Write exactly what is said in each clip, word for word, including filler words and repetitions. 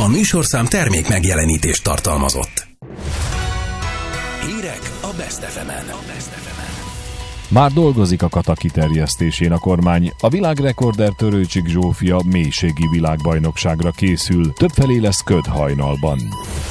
A műsorszám termék megjelenítést tartalmazott. Hírek a Best ef emen. Már dolgozik a kata kiterjesztésén a kormány. A világrekorder Törőcsik Zsófia mélységi világbajnokságra készül. Többfelé lesz köd hajnalban.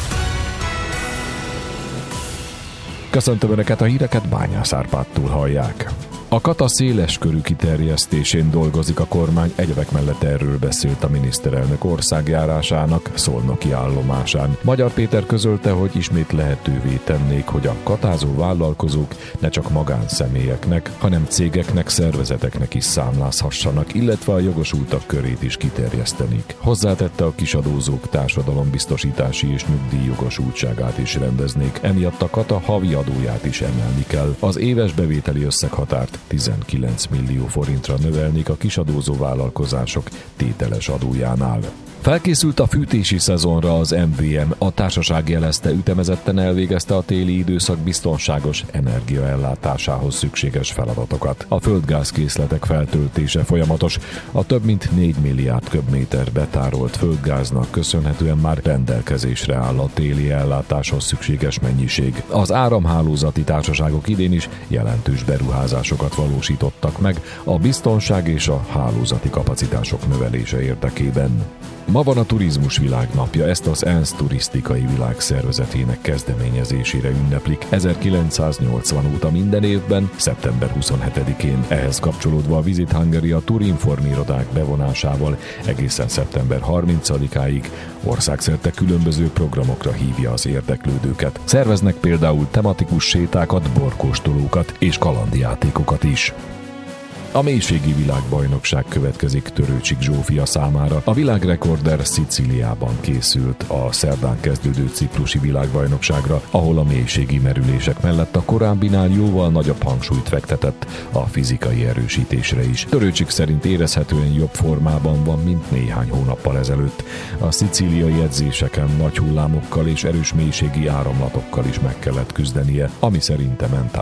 Köszöntöm Önöket, a híreket Bányász Árpádtól hallják. A kata széles körű kiterjesztésén dolgozik a kormány, egyebek mellett erről beszélt a miniszterelnök országjárásának szolnoki állomásán. Magyar Péter közölte, hogy ismét lehetővé tennék, hogy a katázó vállalkozók ne csak magánszemélyeknek, hanem cégeknek, szervezeteknek is számlázhassanak, illetve a jogosultak körét is kiterjesztenik. Hozzátette, a kisadózók társadalombiztosítási és nyugdíjjogosultságát is rendeznék, emiatt a kata havi adóját is emelni kell. Az éves bevételi összeghatárt tizenkilenc millió forintra növelnék a kisadózó vállalkozások tételes adójánál. Felkészült a fűtési szezonra az em vé em, a társaság jelezte, ütemezetten elvégezte a téli időszak biztonságos energiaellátásához szükséges feladatokat. A földgázkészletek feltöltése folyamatos, a több mint négy milliárd köbméter betárolt földgáznak köszönhetően már rendelkezésre áll a téli ellátáshoz szükséges mennyiség. Az áramhálózati társaságok idén is jelentős beruházásokat valósítottak meg a biztonság és a hálózati kapacitások növelése érdekében. Ma van a turizmus világnapja, ezt az ENSZ turisztikai világszervezetének kezdeményezésére ünneplik ezerkilencszáznyolcvan óta minden évben, szeptember huszonhetedikén. Ehhez kapcsolódva a Visit Hungary a turinform irodák bevonásával egészen szeptember harmincadikáig országszerte különböző programokra hívja az érdeklődőket. Szerveznek például tematikus sétákat, borkóstolókat és kalandjátékokat is. A mélységi világbajnokság következik Törőcsik Zsófia számára. A világrekorder Szicíliában készült a szerdán kezdődő ciprusi világbajnokságra, ahol a mélységi merülések mellett a korábbinál jóval nagyobb hangsúlyt fektetett a fizikai erősítésre is. Törőcsik szerint érezhetően jobb formában van, mint néhány hónappal ezelőtt. A szicíliai edzéseken nagy hullámokkal és erős mélységi áramlatokkal is meg kellett küzdenie, ami szerinte mentális